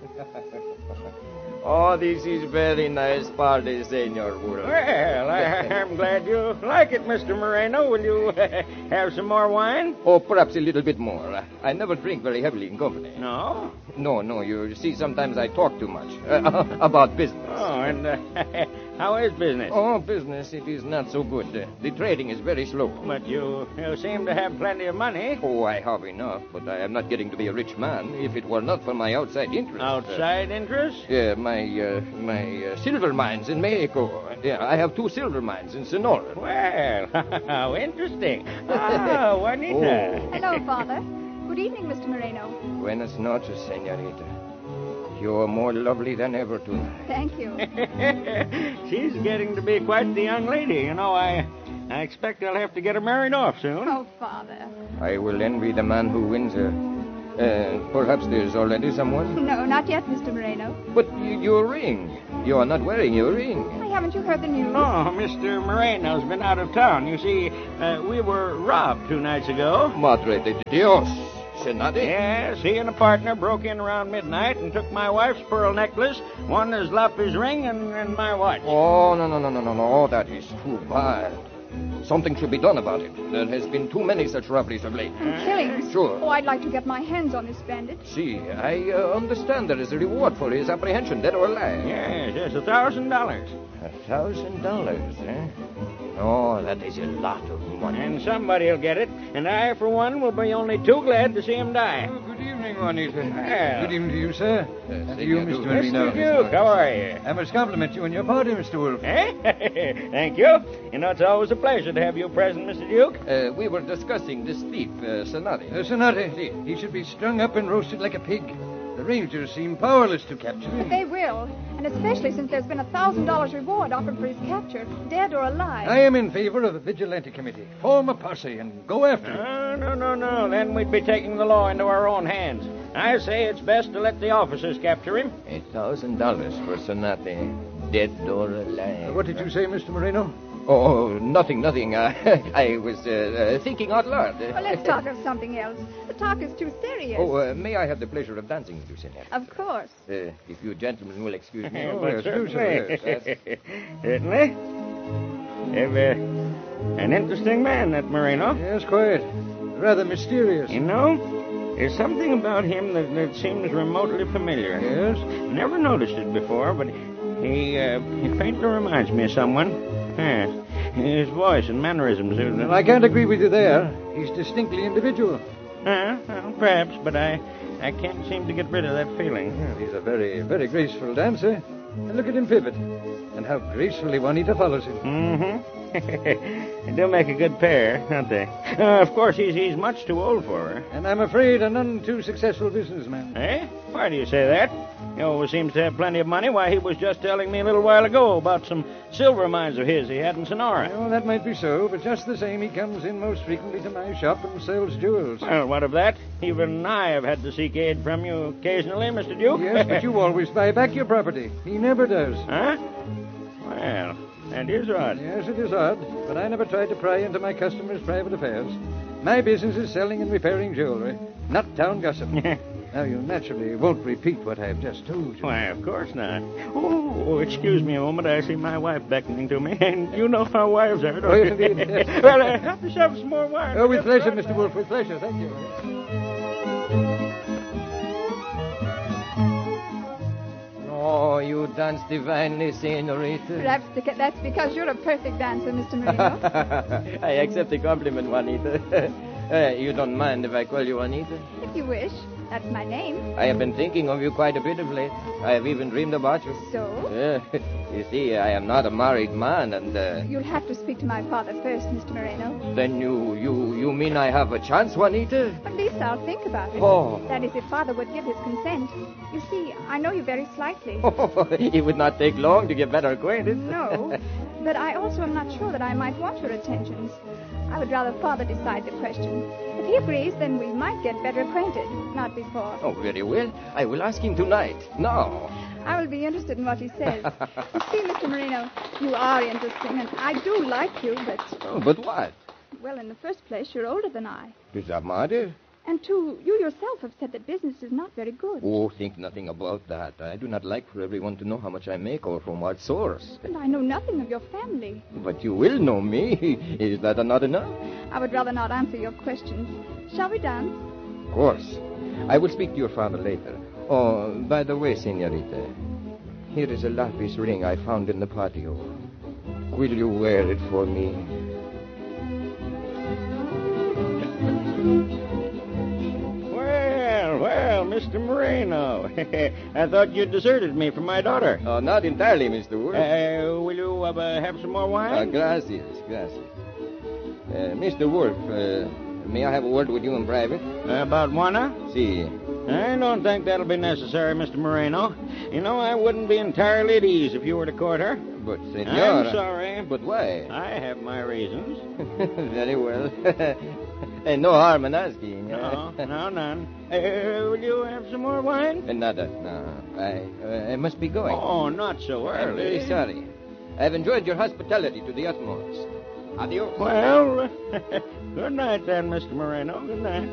Oh, this is very nice party, Senor Wolf. Well, I'm glad you like it, Mr. Moreno. Will you have some more wine? Oh, perhaps a little bit more. I never drink very heavily in company. No? No, you see, sometimes I talk too much about business. Oh, and how is business? Oh, business, it is not so good. The trading is very slow. But you seem to have plenty of money. Oh, I have enough, but I am not getting to be a rich man if it were not for my outside interests. Outside interests? Yeah, my silver mines in Mexico. Yeah, I have 2 silver mines in Sonora. Well, how interesting. Ah, Juanita. Oh. Hello, Father. Good evening, Mr. Moreno. Buenas noches, señorita. You're more lovely than ever tonight. Thank you. She's getting to be quite the young lady. You know, I expect I'll have to get her married off soon. Oh, Father. I will envy the man who wins her. Perhaps there's already someone? No, not yet, Mr. Moreno. But your ring. You are not wearing your ring. Why, haven't you heard the news? Oh, Mr. Moreno's been out of town. You see, we were robbed 2 nights ago. Madre de Dios. Senate? Yes, he and a partner broke in around midnight and took my wife's pearl necklace, one is Lapi's ring, and my watch. Oh, no. That is too bad. Something should be done about it. There has been too many such robberies of late. And killings. Sure. Oh, I'd like to get my hands on this bandit. See, I understand there is a reward for his apprehension, dead or alive. Yes, $1,000. $1,000, eh? Oh, that is a lot of money. And somebody'll get it, and I, for one, will be only too glad to see him die. Oh, good evening, Juanita. Well. Good evening to you, sir. And to you, Mr. Mr. Marino. Duke, how are you? I must compliment you on your party, Mr. Wolf. Eh? Thank you. You know, it's always a pleasure to have you present, Mr. Duke. We were discussing this thief, Sonati. Sonate, he should be strung up and roasted like a pig. The Rangers seem powerless to capture But him. they will, and especially since there's been $1,000 reward offered for his capture, dead or alive. I am in favor of a vigilante committee. Form a posse and go after him. No. Then we'd be taking the law into our own hands. I say it's best to let the officers capture him. $1,000 for Sonati, dead or alive. What did you say, Mr. Moreno? Oh, nothing. I was thinking out loud. Well, let's talk of something else. The talk is too serious. Oh, may I have the pleasure of dancing with you, Senor? Of course. If you gentlemen will excuse me. Oh, yes, do so, yes. Certainly. An interesting man, that Moreno. Yes, quite. Rather mysterious. You know, there's something about him that seems remotely familiar. Yes? Never noticed it before, but he faintly reminds me of someone. Yes. His voice and mannerisms. Well, I can't agree with you there. He's distinctly individual. Well, perhaps, but I can't seem to get rid of that feeling. Well, he's a very, very graceful dancer. And look at him pivot. And how gracefully Juanita follows him. Mm-hmm. They do make a good pair, don't they? Of course, he's much too old for her. And I'm afraid a none too successful businessman. Eh? Why do you say that? He always seems to have plenty of money. Why, he was just telling me a little while ago about some silver mines of his he had in Sonora. Well, that might be so, but just the same, he comes in most frequently to my shop and sells jewels. Well, what of that? Even I have had to seek aid from you occasionally, Mr. Duke. Yes, but you always buy back your property. He never does. Huh? Well, that is odd. Yes, it is odd, but I never try to pry into my customers' private affairs. My business is selling and repairing jewelry, not town gossip. Now, you naturally won't repeat what I've just told you. Why, of course not. Oh, excuse me a moment. I see my wife beckoning to me. And you know how wives are, don't Oh, yes, you? indeed, yes. Well, help us have some more wine. Oh, with pleasure, Mr. Wolf, with pleasure. Thank you. Oh, you dance divinely, Senorita. Perhaps that's because you're a perfect dancer, Mr. Moreno. I accept the compliment, Juanita. You don't mind if I call you Juanita? If you wish. That's my name. I have been thinking of you quite a bit of late. I have even dreamed about you. So? You see, I am not a married man, and... You'll have to speak to my father first, Mr. Moreno. Then you mean I have a chance, Juanita? At least I'll think about it. Oh. That is, if father would give his consent. You see, I know you very slightly. It would not take long to get better acquainted. No, but I also am not sure that I might want your attentions. I would rather father decide the question. If he agrees, then we might get better acquainted. Not before. Oh, very well. I will ask him tonight. Now. I will be interested in what he says. You see, Mr. Moreno, you are interesting, and I do like you, but... Oh, but what? Well, in the first place, you're older than I. Does that matter? And, too, you yourself have said that business is not very good. Oh, think nothing about that. I do not like for everyone to know how much I make or from what source. And I know nothing of your family. But you will know me. Is that not enough? I would rather not answer your questions. Shall we dance? Of course. I will speak to your father later. Oh, by the way, senorita, here is a lapis ring I found in the patio. Will you wear it for me? Well, Mr. Moreno. I thought you'd deserted me for my daughter. Oh, not entirely, Mr. Wolf. Will you have some more wine? Gracias. Mr. Wolf, may I have a word with you in private? About Juana? Si. I don't think that'll be necessary, Mr. Moreno. You know, I wouldn't be entirely at ease if you were to court her. But, senor... I'm sorry. But why? I have my reasons. Very well. And no harm in asking. No, none. Will you have some more wine? Nada. No. I must be going. Oh, not so early. I'm very sorry. I've enjoyed your hospitality to the utmost. Adios. Well, good night then, Mr. Moreno. Good night.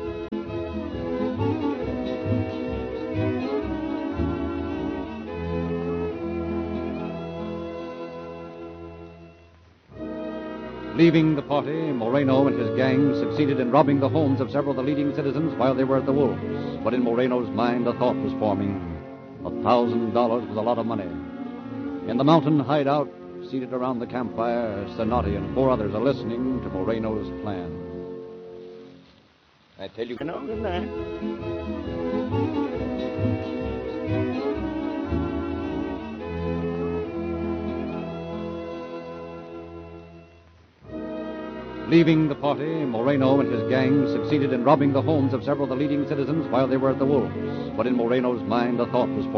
Leaving the party, Moreno and his gang succeeded in robbing the homes of several of the leading citizens while they were at the Wolves. But in Moreno's mind, a thought was forming. $1,000 was a lot of money. In the mountain hideout, seated around the campfire, Zanotti and 4 others are listening to Moreno's plan. I tell you... Good night. Leaving the party, Moreno and his gang succeeded in robbing the homes of several of the leading citizens while they were at the Wolves. But in Moreno's mind, a thought was forming.